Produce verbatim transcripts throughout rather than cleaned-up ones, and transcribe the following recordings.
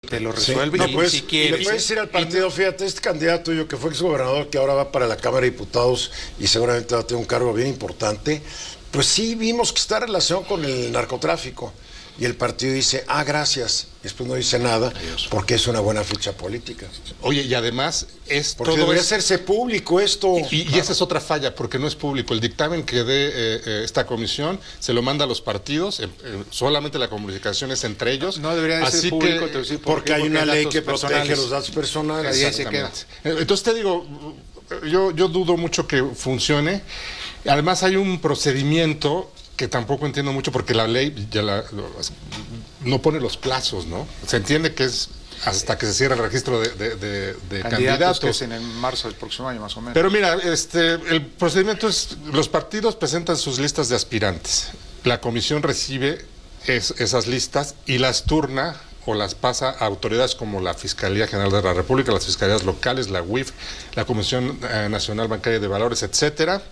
te lo resuelve. Sí. Y No, pues, si quieres, le puedes decir al partido, fíjate, este candidato tuyo que fue exgobernador, que ahora va para la Cámara de Diputados y seguramente va a tener un cargo bien importante, pues sí vimos que está relacionado con el narcotráfico. Y el partido dice, ah, gracias. Después no dice nada, Adiós. Porque es una buena ficha política. Oye, y además es porque todo debería es... hacerse público esto. Y, y, claro. y esa es otra falla, porque no es público. El dictamen que dé eh, eh, esta comisión se lo manda a los partidos, eh, eh, solamente la comunicación es entre ellos. No debería de Así ser público, que, te decir, porque, porque hay una ley que personales. protege los datos personales. Ahí se queda. Entonces te digo, yo, yo dudo mucho que funcione. Además hay un procedimiento que tampoco entiendo mucho porque la ley ya la, no pone los plazos, ¿no? Se entiende que es hasta que se cierre el registro de, de, de, de candidatos. candidatos. Que es en, en marzo del próximo año, más o menos. Pero mira, este, el procedimiento es, los partidos presentan sus listas de aspirantes. La comisión recibe es, esas listas y las turna o las pasa a autoridades como la Fiscalía General de la República, las fiscalías locales, la U I F, la Comisión eh, Nacional Bancaria de Valores, etcétera.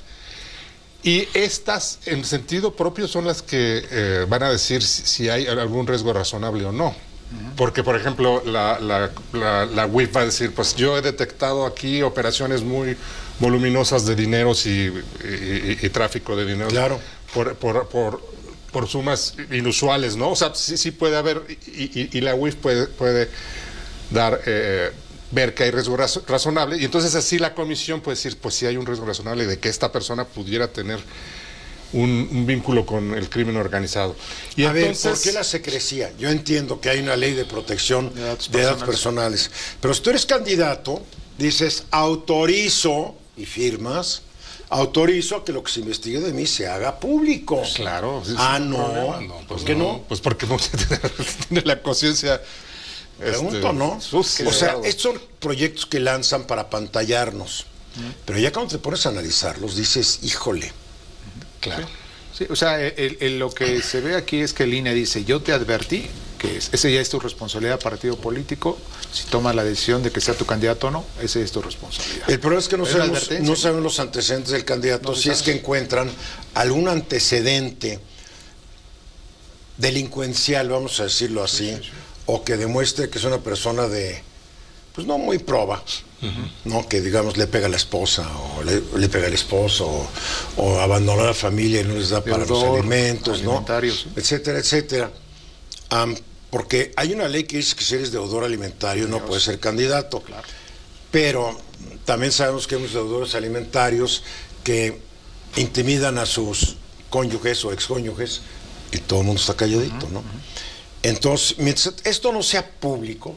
Y estas, en sentido propio, son las que eh, van a decir si, si hay algún riesgo razonable o no. Uh-huh. Porque, por ejemplo, la, la, la, la U I F va a decir, pues yo he detectado aquí operaciones muy voluminosas de dineros y, y, y, y tráfico de dinero. Claro. Por, por, por, por sumas inusuales, ¿no? O sea, sí, sí puede haber, y, y, y la U I F puede, puede dar... Eh, ver que hay riesgo raz razonable, y entonces así la comisión puede decir, pues si hay un riesgo razonable de que esta persona pudiera tener un, un vínculo con el crimen organizado. Y a entonces, ver, ¿por qué la secrecía? Yo entiendo que hay una ley de protección de datos, de datos personales, pero si tú eres candidato, dices, autorizo, y firmas, autorizo a que lo que se investigue de mí se haga público. Pues claro. Sí, ah, sí, no. no. ¿Por qué no? Pues porque no tiene la conciencia... Pregunto, este, ¿no? Sucia. O sea, estos son proyectos que lanzan para apantallarnos. Uh-huh. Pero ya cuando te pones a analizarlos, dices, híjole. Uh-huh. Claro. Sí, o sea, el, el, lo que se ve aquí es que el I N E dice, yo te advertí, que es, ese ya es tu responsabilidad, partido político, si tomas la decisión de que sea tu candidato o no, esa es tu responsabilidad. El problema es que no, sabemos, no sabemos los antecedentes del candidato, no si es que encuentran algún antecedente delincuencial, vamos a decirlo así, sí, sí, sí. o que demuestre que es una persona de, pues no muy proba, uh-huh. no que digamos le pega a la esposa o le, le pega al esposo o, o abandona a la familia y no les da para los alimentos, ¿no? etcétera, etcétera. Um, porque hay una ley que dice que si eres deudor alimentario Dios. no puedes ser candidato, claro. Pero también sabemos que hay muchos deudores alimentarios que intimidan a sus cónyuges o excónyuges y todo el mundo está calladito, uh-huh. ¿no? Entonces, mientras esto no sea público,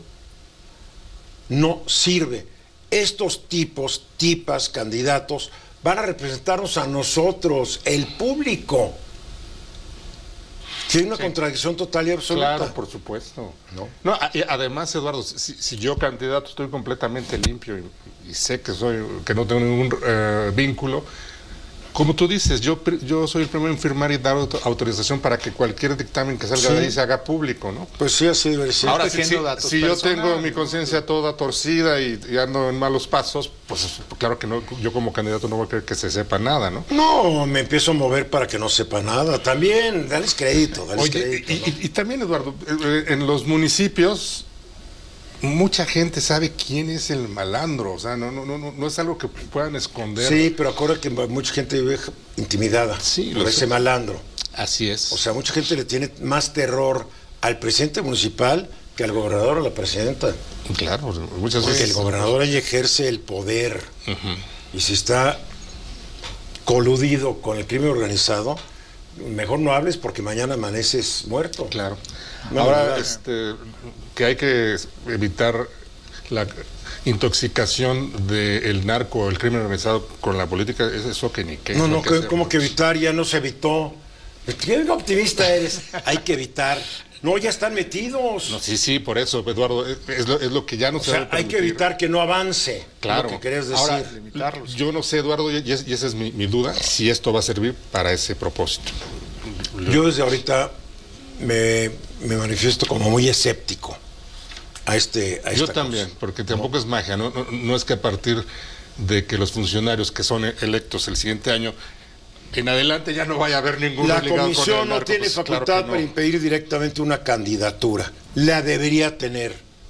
no sirve. Estos tipos, tipas, candidatos, van a representarnos a nosotros, el público. Que hay una sí. contradicción total y absoluta. Claro, por supuesto. No, no además, Eduardo, si, si yo candidato estoy completamente limpio y, y sé que soy, que no tengo ningún uh, vínculo. Como tú dices, yo, yo soy el primero en firmar y dar autorización para que cualquier dictamen que salga sí. de ahí se haga público, ¿no? Pues sí, así debe ser. Ahora, si, si, si yo tengo mi conciencia toda torcida y, y ando en malos pasos, pues claro que no, yo como candidato no voy a querer que se sepa nada, ¿no? No, me empiezo a mover para que no sepa nada. También, dales crédito, dales Oye, crédito. Y, ¿no? y, y también, Eduardo, en los municipios... mucha gente sabe quién es el malandro, o sea, no, no, no, no es algo que puedan esconder. Sí, pero acuérdate que mucha gente vive intimidada sí, por ese malandro. Así es. O sea, mucha gente le tiene más terror al presidente municipal que al gobernador o a la presidenta. Claro, muchas Porque veces. el gobernador ahí ejerce el poder. Uh-huh. Y si está coludido con el crimen organizado, mejor no hables porque mañana amaneces muerto. Claro. No, Ahora, no, este, que hay que evitar la intoxicación del narco, el crimen organizado con la política, es eso que ni qué. No, no, que que, como que evitar, ya no se evitó. ¿Qué optimista eres? Hay que evitar. No, ya están metidos. No, sí, sí, por eso, Eduardo, es, es, lo, es lo que ya no o se sea, hay que evitar que no avance. Claro. Lo que querías decir. Ahora, limitarlos. Yo no sé, Eduardo, y, es, y esa es mi, mi duda, si esto va a servir para ese propósito. Yo desde ahorita me, me manifiesto como muy escéptico a este a Yo esta también, cosa. porque tampoco es magia, ¿no? No, no es que a partir de que los funcionarios que son electos el siguiente año en adelante ya no vaya a haber ningún La ligado comisión con el narco, no tiene pues, facultad claro no. para impedir directamente una candidatura. La debería tener.